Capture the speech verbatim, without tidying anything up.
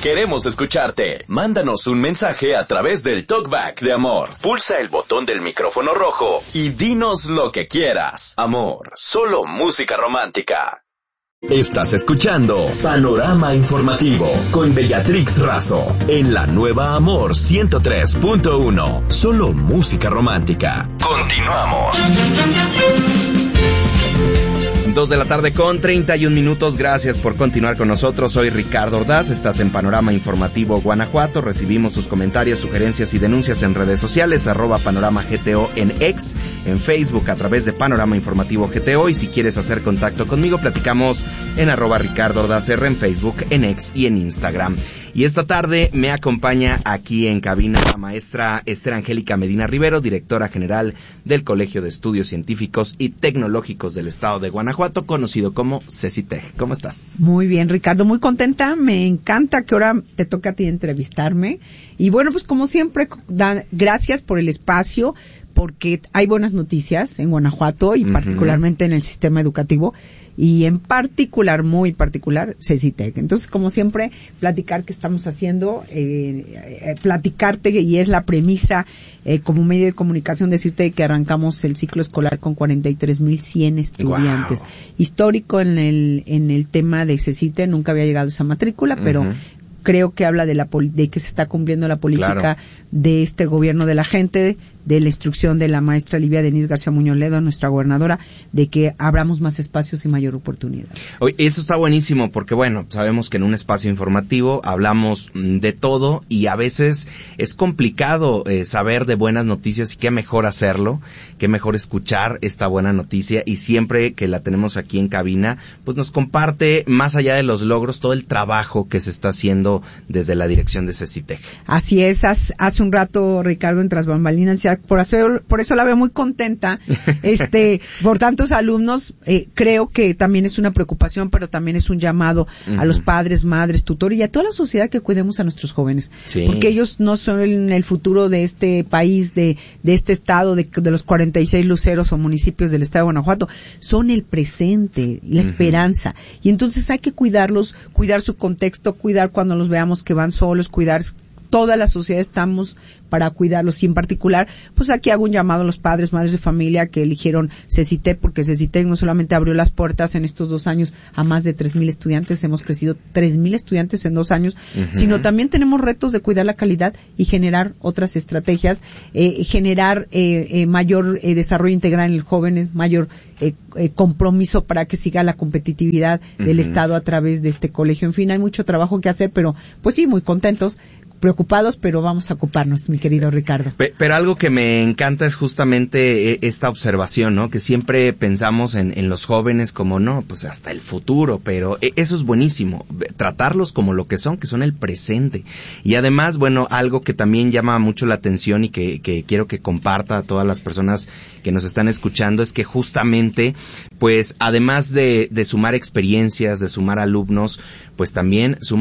Queremos escucharte. Mándanos un mensaje a través del Talkback de Amor. Pulsa el botón del micrófono rojo y dinos lo que quieras. Amor, solo música romántica. Estás escuchando Panorama Informativo con Beatrix Razo en la nueva Amor ciento tres punto uno. Solo música romántica. Continuamos. Dos de la tarde con treinta y un minutos. Gracias por continuar con nosotros. Soy Ricardo Ordaz. Estás en Panorama Informativo Guanajuato. Recibimos sus comentarios, sugerencias y denuncias en redes sociales, arroba Panorama G T O en X, en Facebook a través de Panorama Informativo G T O. Y si quieres hacer contacto conmigo, platicamos en arroba Ricardo Ordaz R en Facebook, en X y en Instagram. Y esta tarde me acompaña aquí en cabina la maestra Esther Angélica Medina Rivero, directora general del Colegio de Estudios Científicos y Tecnológicos del Estado de Guanajuato, conocido como CECITEG. ¿Cómo estás? Muy bien, Ricardo, muy contenta. Me encanta que ahora te toca a ti entrevistarme. Y bueno, pues como siempre, da, gracias por el espacio, porque hay buenas noticias en Guanajuato y uh-huh. particularmente en el sistema educativo. Y en particular, muy particular, CECITEG. Entonces, como siempre, platicar qué estamos haciendo, eh, eh, platicarte, y es la premisa, eh, como medio de comunicación, decirte que arrancamos el ciclo escolar con cuarenta y tres mil cien estudiantes. Wow. Histórico en el, en el tema de CECITEG, nunca había llegado esa matrícula, uh-huh. pero creo que habla de la pol- de que se está cumpliendo la política claro. de este gobierno de la gente, de la instrucción de la maestra Livia Denise García Muñoz Ledo, nuestra gobernadora, de que abramos más espacios y mayor oportunidad. Oye, eso está buenísimo porque, bueno, sabemos que en un espacio informativo hablamos de todo y a veces es complicado eh, saber de buenas noticias y qué mejor hacerlo, qué mejor escuchar esta buena noticia, y siempre que la tenemos aquí en cabina, pues nos comparte, más allá de los logros, todo el trabajo que se está haciendo desde la dirección de CECITEG. Así es, hace, hace un rato, Ricardo, en Tras Bambalinas, ya por eso, por eso la veo muy contenta, este, por tantos alumnos. Eh, creo que también es una preocupación, pero también es un llamado uh-huh. a los padres, madres, tutores y a toda la sociedad que cuidemos a nuestros jóvenes, sí. porque ellos no son el, el futuro de este país, de, de este estado, de, de los cuarenta y seis luceros o municipios del estado de Guanajuato, son el presente, la uh-huh. esperanza, y entonces hay que cuidarlos, cuidar su contexto, cuidar cuando los veamos que van solos, cuidar. Toda la sociedad estamos para cuidarlos, y en particular, pues aquí hago un llamado a los padres, madres de familia que eligieron CECITEG, porque CECITEG no solamente abrió las puertas en estos dos años a más de tres mil estudiantes, hemos crecido tres mil estudiantes en dos años, uh-huh. sino también tenemos retos de cuidar la calidad y generar otras estrategias, eh, generar eh, eh, mayor eh, desarrollo integral en el joven, mayor eh, eh, compromiso para que siga la competitividad uh-huh. del Estado a través de este colegio. En fin, hay mucho trabajo que hacer, pero pues sí, muy contentos, preocupados, pero vamos a ocuparnos, mi querido Ricardo. Pero algo que me encanta es justamente esta observación, ¿no? Que siempre pensamos en, en los jóvenes como, no, pues hasta el futuro, pero eso es buenísimo, tratarlos como lo que son, que son el presente. Y además, bueno, algo que también llama mucho la atención y que, que quiero que comparta a todas las personas que nos están escuchando, es que justamente, pues, además de, de sumar experiencias, de sumar alumnos, pues también sumar